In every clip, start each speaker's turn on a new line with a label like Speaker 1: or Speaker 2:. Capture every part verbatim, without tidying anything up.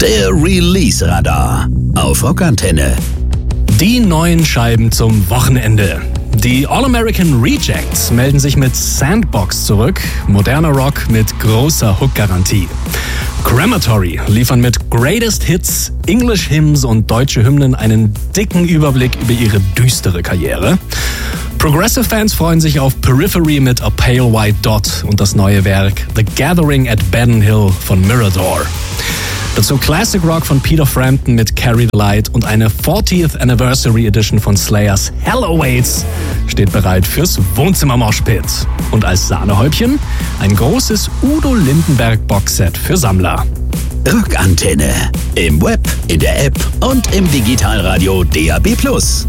Speaker 1: Der Release-Radar auf Rockantenne.
Speaker 2: Die neuen Scheiben zum Wochenende. Die All-American Rejects melden sich mit Sandbox zurück. Moderner Rock mit großer Hook-Garantie. Crematory liefern mit Greatest Hits, English Hymns und deutsche Hymnen einen dicken Überblick über ihre düstere Karriere. Progressive-Fans freuen sich auf Periphery mit A Pale White Dot und das neue Werk The Gathering at Baden Hill von Mirador. Dazu Classic Rock von Peter Frampton mit Carry the Light und eine fortieth Anniversary Edition von Slayers Hell Awaits steht bereit fürs Wohnzimmer-Moshpit. Und als Sahnehäubchen ein großes Udo Lindenberg Boxset für Sammler.
Speaker 1: Rockantenne. Im Web, in der App und im Digitalradio D A B plus.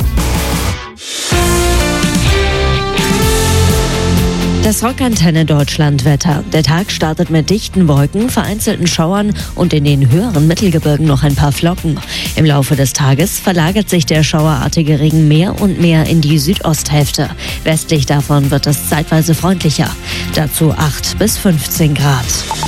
Speaker 3: Das Rockantenne Deutschland-Wetter. Der Tag startet mit dichten Wolken, vereinzelten Schauern und in den höheren Mittelgebirgen noch ein paar Flocken. Im Laufe des Tages verlagert sich der schauerartige Regen mehr und mehr in die Südosthälfte. Westlich davon wird es zeitweise freundlicher. Dazu acht bis fünfzehn Grad.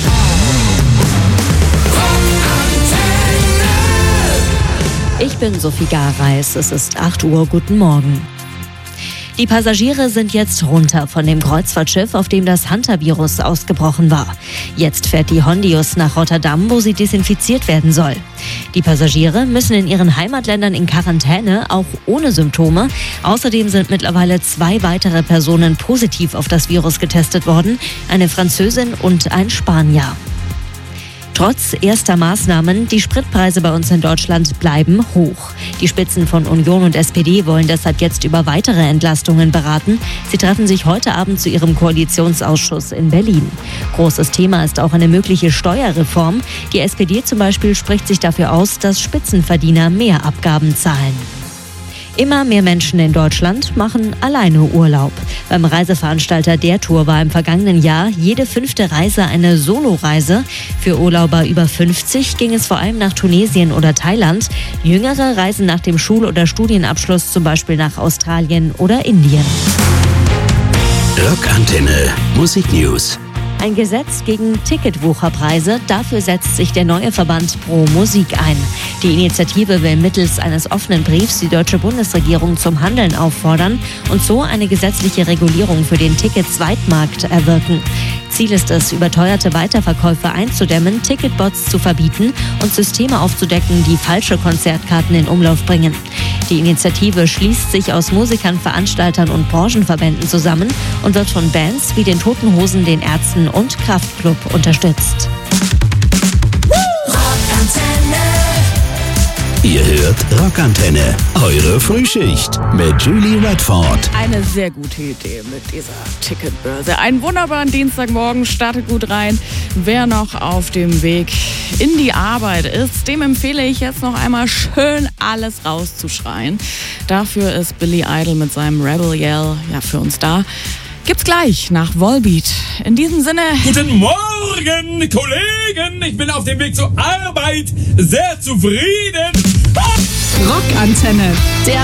Speaker 3: Ich bin Sophie Gareis. Es ist acht Uhr. Guten Morgen. Die Passagiere sind jetzt runter von dem Kreuzfahrtschiff, auf dem das Hunter-Virus ausgebrochen war. Jetzt fährt die Hondius nach Rotterdam, wo sie desinfiziert werden soll. Die Passagiere müssen in ihren Heimatländern in Quarantäne, auch ohne Symptome. Außerdem sind mittlerweile zwei weitere Personen positiv auf das Virus getestet worden, eine Französin und ein Spanier. Trotz erster Maßnahmen, die Spritpreise bei uns in Deutschland bleiben hoch. Die Spitzen von Union und S P D wollen deshalb jetzt über weitere Entlastungen beraten. Sie treffen sich heute Abend zu ihrem Koalitionsausschuss in Berlin. Großes Thema ist auch eine mögliche Steuerreform. Die S P D zum Beispiel spricht sich dafür aus, dass Spitzenverdiener mehr Abgaben zahlen. Immer mehr Menschen in Deutschland machen alleine Urlaub. Beim Reiseveranstalter der Tour war im vergangenen Jahr jede fünfte Reise eine Soloreise. Für Urlauber über fünfzig ging es vor allem nach Tunesien oder Thailand. Jüngere reisen nach dem Schul- oder Studienabschluss zum Beispiel nach Australien oder Indien.
Speaker 1: Rockantenne Musik News.
Speaker 3: Ein Gesetz gegen Ticketwucherpreise, dafür setzt sich der neue Verband Pro Musik ein. Die Initiative will mittels eines offenen Briefs die deutsche Bundesregierung zum Handeln auffordern und so eine gesetzliche Regulierung für den Ticket-Zweitmarkt erwirken. Ziel ist es, überteuerte Weiterverkäufe einzudämmen, Ticketbots zu verbieten und Systeme aufzudecken, die falsche Konzertkarten in Umlauf bringen. Die Initiative schließt sich aus Musikern, Veranstaltern und Branchenverbänden zusammen und wird von Bands wie den Toten Hosen, den Ärzten und Kraftklub unterstützt.
Speaker 1: Ihr hört Rockantenne, eure Frühschicht mit Julie Redford.
Speaker 4: Eine sehr gute Idee mit dieser Ticketbörse. Einen wunderbaren Dienstagmorgen, startet gut rein. Wer noch auf dem Weg in die Arbeit ist, dem empfehle ich jetzt noch einmal schön alles rauszuschreien. Dafür ist Billy Idol mit seinem Rebel Yell ja für uns da. Gibt's gleich nach Volbeat. In diesem Sinne...
Speaker 5: Guten Morgen, Kollegen! Ich bin auf dem Weg zur Arbeit sehr zufrieden.
Speaker 6: Rockantenne, der